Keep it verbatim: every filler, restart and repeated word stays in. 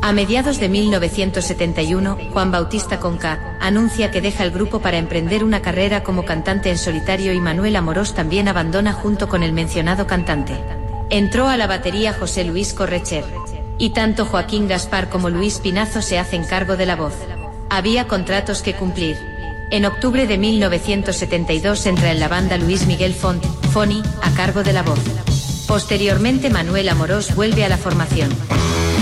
A mediados de mil novecientos setenta y uno, Juan Bautista Conca anuncia que deja el grupo para emprender una carrera como cantante en solitario y Manuel Amorós también abandona junto con el mencionado cantante. Entró a la batería José Luis Correcher. Y tanto Joaquín Gaspar como Luis Pinazo se hacen cargo de la voz. Había contratos que cumplir. En octubre de mil novecientos setenta y dos entra en la banda Luis Miguel Font, Foni, a cargo de la voz. Posteriormente Manuel Amorós vuelve a la formación.